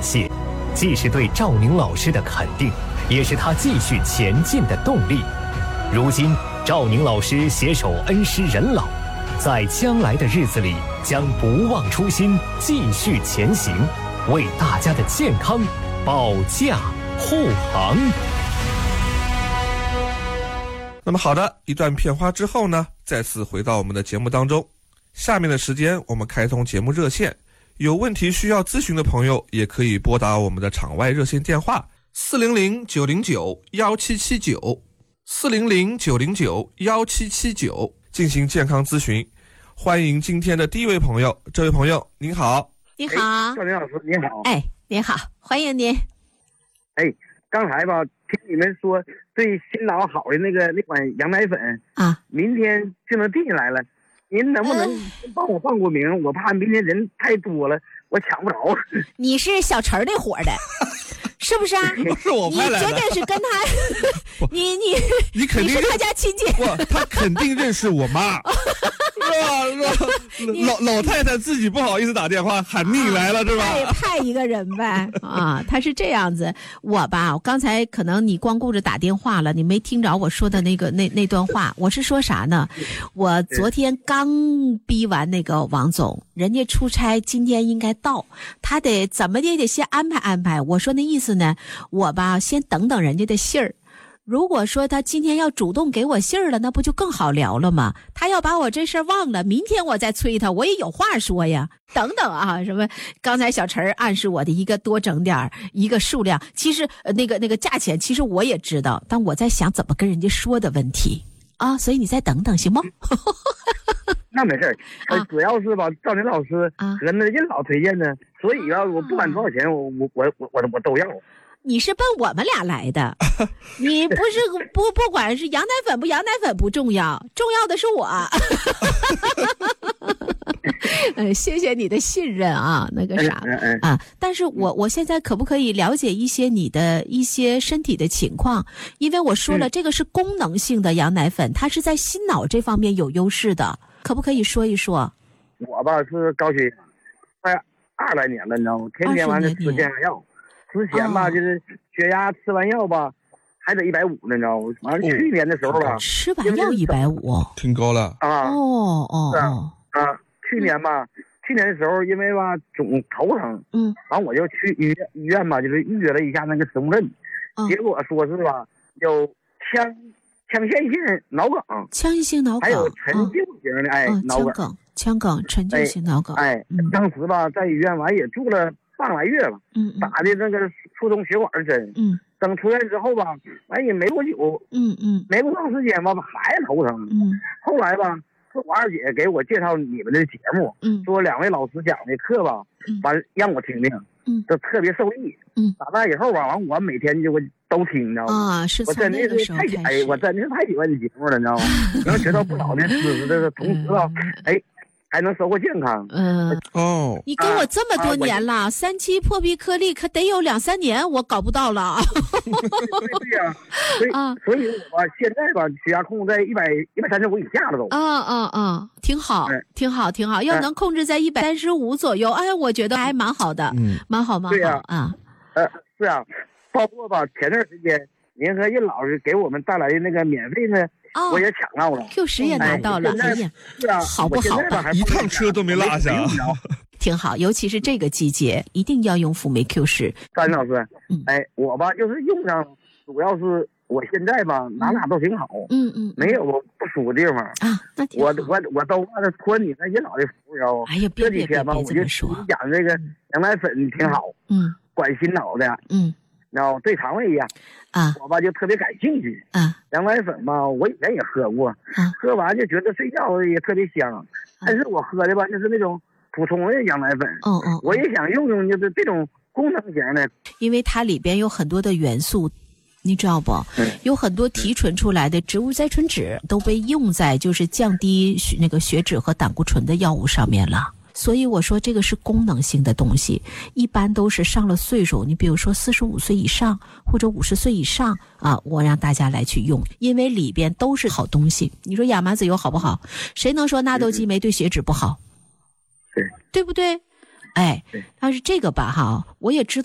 谢，既是对赵宁老师的肯定，也是他继续前进的动力。如今，赵宁老师携手恩施人老，在将来的日子里将不忘初心，继续前行，为大家的健康保驾护航。 那么好的，一段片花之后呢，再次回到我们的节目当中。下面的时间我们开通节目热线，有问题需要咨询的朋友也可以拨打我们的场外热线电话400-909-1779 400-909-1779进行健康咨询。欢迎今天的第一位朋友，这位朋友您好。 你好， 赵宁老师您好。 您好，欢迎您。 刚才吧听你们说对心脑好的那款羊奶粉啊， 明天就能订来了，您能不能帮我报个名？我怕明天人太多了，我抢不着。 你是小陈那伙的，是不是啊？ 不是我派来的， 你绝对是跟他，你肯定是他家亲戚。 不，他肯定认识我妈。老太太自己不好意思打电话喊你来了，是吧？ 派一个人呗啊，他是这样子。我刚才可能你光顾着打电话了，你没听着我说的那段话。我是说啥呢？我昨天刚逼完那个王总，人家出差今天应该到，他得怎么也得先安排安排。我说那意思呢，我先等等人家的信儿。如果说他今天要主动给我信儿了，那不就更好聊了吗？他要把我这事儿忘了，明天我再催他，我也有话说呀。等等啊，什么？刚才小陈暗示我的一个多整点一个数量，其实那个价钱，其实我也知道，但我在想怎么跟人家说的问题啊。所以你再等等行吗？ 那没事主要是吧，赵宁老师和那任老推荐的，所以我不管多少钱，我都要。 你是奔我们俩来的，你不是不管是羊奶粉不羊奶粉不重要，重要的是我。谢谢你的信任啊，那个啥啊，但是我现在可不可以了解一些你的一些身体的情况？因为我说了，这个是功能性的羊奶粉，它是在心脑这方面有优势的，可不可以说一说？ 我是高血压，快20来年了，你知道吗？天天完了吃降压药。之前吧，就是血压吃完药吧，还得150呢，你知道吗？完了去年的时候吧， 吃完药150， 挺高了啊！去年的时候，因为吧总头疼，完我就去医院吧，就是预约了一下那个磁共振，结果说是吧有腔腺性脑梗，还有陈旧型的脑梗， 腔梗陈旧型脑梗。 当时吧在医院完也住了半来月了，打的那个疏通血管的针，等出院之后吧，完也没多久，没多长时间吧，还头疼，后来吧，是我二姐给我介绍你们的节目，说2位老师讲的课吧，完让我听听，都特别受益，打那以后吧，完我每天就都听，你知道吗？ 我真的是我真的是太喜欢你节目了，你知道吗？能学到不少的知识的同时吧，还能收获健康。 你跟我这么多年了，3期破壁颗粒可得有2-3年，我搞不到了。 对呀，所以我现在吧血压控制在135以下了都。 挺好，挺好。要能控制在135左右，我觉得还蛮好的，蛮好。 对呀，是啊，包括吧前段时间您和任老师给我们带来的那个免费的。我也抢到了 ，Q10也拿到了， 是啊， 好不好吧？ 一趟车都没落下， 挺好。尤其是这个季节，一定要用辅酶 Q10。 张老师，我吧就是用上，主要是我现在吧哪都挺好，没有不舒服的地方啊。那挺好。 我都托你和任老的福，然后这几天吧，我就听你讲这个羊奶粉挺好，管心脑的，然后对肠胃呀，我吧就特别感兴趣。羊奶粉嘛，我以前也喝过，喝完就觉得睡觉也特别香。但是我喝的吧就是那种普通的羊奶粉。我也想用就是这种功能型的， 因为它里边有很多的元素。你知道不？有很多提纯出来的植物甾醇酯都被用在就是降低那个血脂和胆固醇的药物上面了。所以我说这个是功能性的东西，一般都是上了岁数，你比如说45岁以上或者50岁以上我让大家来去用，因为里边都是好东西。你说亚麻籽油好不好？谁能说纳豆激酶对血脂不好？对不对？但是这个吧我也知道。